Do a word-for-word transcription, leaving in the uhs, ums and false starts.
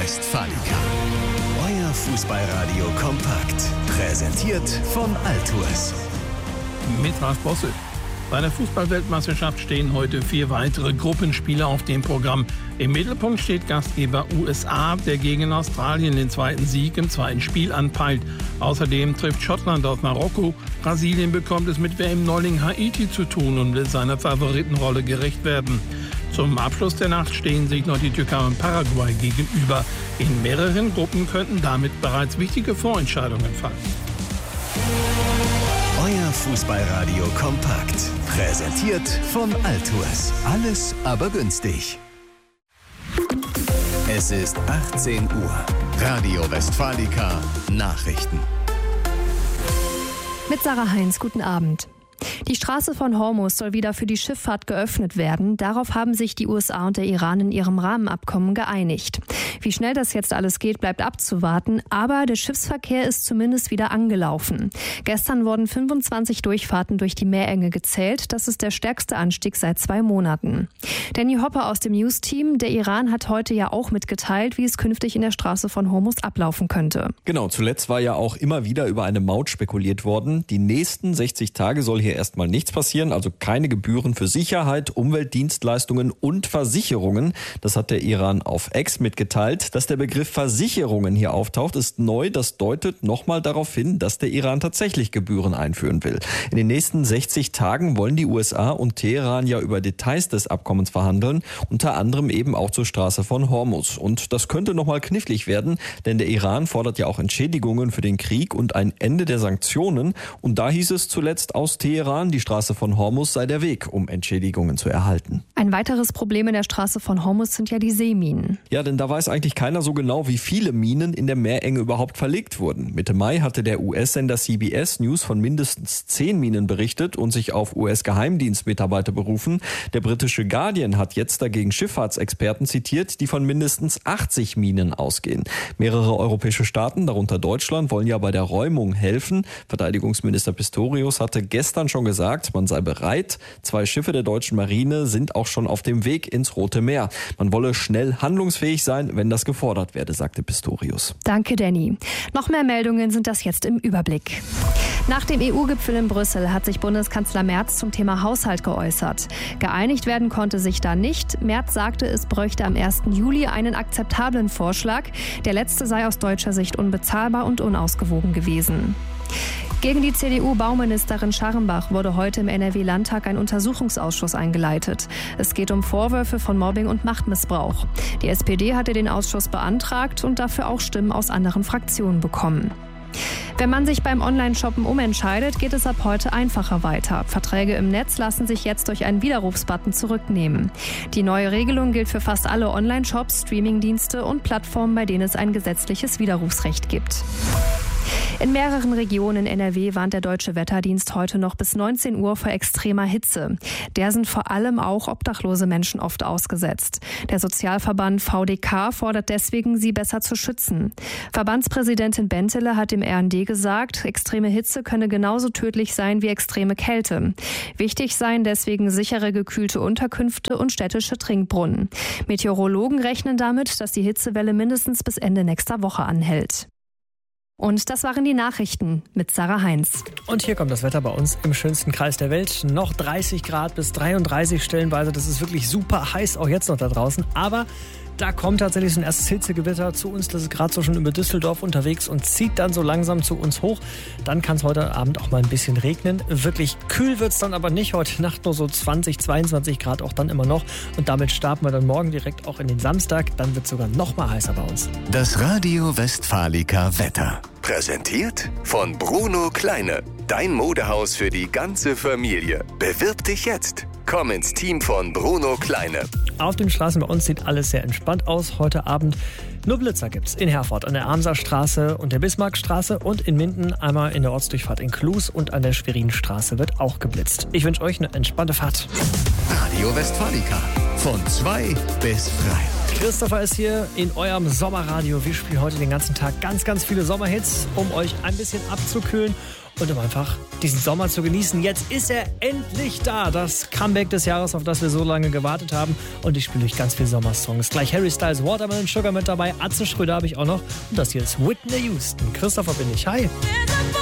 Westfalica. Euer Fußballradio kompakt. Präsentiert von Altours. Mit Ralf Bosse. Bei der Fußball-Weltmeisterschaft stehen heute vier weitere Gruppenspiele auf dem Programm. Im Mittelpunkt steht Gastgeber U S A, der gegen Australien den zweiten Sieg im zweiten Spiel anpeilt. Außerdem trifft Schottland auf Marokko. Brasilien bekommt es mit W M-Neuling Haiti zu tun und will seiner Favoritenrolle gerecht werden. Zum Abschluss der Nacht stehen sich noch die Türkei und Paraguay gegenüber. In mehreren Gruppen könnten damit bereits wichtige Vorentscheidungen fallen. Euer Fußballradio kompakt. Präsentiert von Altours. Alles aber günstig. Es ist achtzehn Uhr. Radio Westfalica Nachrichten. Mit Sarah Heinz, guten Abend. Die Straße von Hormuz soll wieder für die Schifffahrt geöffnet werden. Darauf haben sich die U S A und der Iran in ihrem Rahmenabkommen geeinigt. Wie schnell das jetzt alles geht, bleibt abzuwarten. Aber der Schiffsverkehr ist zumindest wieder angelaufen. Gestern wurden fünfundzwanzig Durchfahrten durch die Meerenge gezählt. Das ist der stärkste Anstieg seit zwei Monaten. Danny Hopper aus dem News-Team. Der Iran hat heute ja auch mitgeteilt, wie es künftig in der Straße von Hormuz ablaufen könnte. Genau, zuletzt war ja auch immer wieder über eine Maut spekuliert worden. Die nächsten sechzig Tage soll hier erstmal nichts passieren, also keine Gebühren für Sicherheit, Umweltdienstleistungen und Versicherungen. Das hat der Iran auf X mitgeteilt. Dass der Begriff Versicherungen hier auftaucht, ist neu. Das deutet nochmal darauf hin, dass der Iran tatsächlich Gebühren einführen will. In den nächsten sechzig Tagen wollen die U S A und Teheran ja über Details des Abkommens verhandeln, unter anderem eben auch zur Straße von Hormuz. Und das könnte nochmal knifflig werden, denn der Iran fordert ja auch Entschädigungen für den Krieg und ein Ende der Sanktionen. Und da hieß es zuletzt aus Teheran, die Straße von Hormuz sei der Weg, um Entschädigungen zu erhalten. Ein weiteres Problem in der Straße von Hormuz sind ja die Seeminen. Ja, denn da weiß eigentlich keiner so genau, wie viele Minen in der Meerenge überhaupt verlegt wurden. Mitte Mai hatte der U S-Sender C B S News von mindestens zehn Minen berichtet und sich auf U S-Geheimdienstmitarbeiter berufen. Der britische Guardian hat jetzt dagegen Schifffahrtsexperten zitiert, die von mindestens achtzig Minen ausgehen. Mehrere europäische Staaten, darunter Deutschland, wollen ja bei der Räumung helfen. Verteidigungsminister Pistorius hatte gestern schon gesagt, man sei bereit. Zwei Schiffe der deutschen Marine sind auch schon auf dem Weg ins Rote Meer. Man wolle schnell handlungsfähig sein, wenn das gefordert werde, sagte Pistorius. Danke, Danny. Noch mehr Meldungen sind das jetzt im Überblick. Nach dem E U-Gipfel in Brüssel hat sich Bundeskanzler Merz zum Thema Haushalt geäußert. Geeinigt werden konnte sich da nicht. Merz sagte, es bräuchte am ersten Juli einen akzeptablen Vorschlag. Der letzte sei aus deutscher Sicht unbezahlbar und unausgewogen gewesen. Gegen die C D U-Bauministerin Scharrenbach wurde heute im N R W-Landtag ein Untersuchungsausschuss eingeleitet. Es geht um Vorwürfe von Mobbing und Machtmissbrauch. Die S P D hatte den Ausschuss beantragt und dafür auch Stimmen aus anderen Fraktionen bekommen. Wenn man sich beim Online-Shoppen umentscheidet, geht es ab heute einfacher weiter. Verträge im Netz lassen sich jetzt durch einen Widerrufsbutton zurücknehmen. Die neue Regelung gilt für fast alle Online-Shops, Streamingdienste und Plattformen, bei denen es ein gesetzliches Widerrufsrecht gibt. In mehreren Regionen in N R W warnt der Deutsche Wetterdienst heute noch bis neunzehn Uhr vor extremer Hitze. Der sind vor allem auch obdachlose Menschen oft ausgesetzt. Der Sozialverband V D K fordert deswegen, sie besser zu schützen. Verbandspräsidentin Bentele hat dem R N D gesagt, extreme Hitze könne genauso tödlich sein wie extreme Kälte. Wichtig seien deswegen sichere gekühlte Unterkünfte und städtische Trinkbrunnen. Meteorologen rechnen damit, dass die Hitzewelle mindestens bis Ende nächster Woche anhält. Und das waren die Nachrichten mit Sarah Heinz. Und hier kommt das Wetter bei uns im schönsten Kreis der Welt. Noch dreißig Grad bis dreiunddreißig stellenweise. Das ist wirklich super heiß, auch jetzt noch da draußen. Aber da kommt tatsächlich so ein erstes Hitzegewitter zu uns. Das ist gerade so schon über Düsseldorf unterwegs und zieht dann so langsam zu uns hoch. Dann kann es heute Abend auch mal ein bisschen regnen. Wirklich kühl wird es dann aber nicht. Heute Nacht nur so zwanzig, zweiundzwanzig Grad auch dann immer noch. Und damit starten wir dann morgen direkt auch in den Samstag. Dann wird es sogar noch mal heißer bei uns. Das Radio Westfalica Wetter. Präsentiert von Bruno Kleine. Dein Modehaus für die ganze Familie. Bewirb dich jetzt. Komm ins Team von Bruno Kleine. Auf den Straßen bei uns sieht alles sehr entspannt aus. Heute Abend nur Blitzer gibt's in Herford an der Armser-Straße und der Bismarckstraße und in Minden einmal in der Ortsdurchfahrt in Klus und an der Schwerin-Straße wird auch geblitzt. Ich wünsche euch eine entspannte Fahrt. Radio Westfalica. Von zwei bis drei. Christopher ist hier in eurem Sommerradio. Wir spielen heute den ganzen Tag ganz, ganz viele Sommerhits, um euch ein bisschen abzukühlen und um einfach diesen Sommer zu genießen. Jetzt ist er endlich da, das Comeback des Jahres, auf das wir so lange gewartet haben. Und ich spiele euch ganz viele Sommersongs. Gleich Harry Styles, Watermelon Sugar mit dabei, Atze Schröder habe ich auch noch. Und das hier ist Whitney Houston. Christopher bin ich. Hi.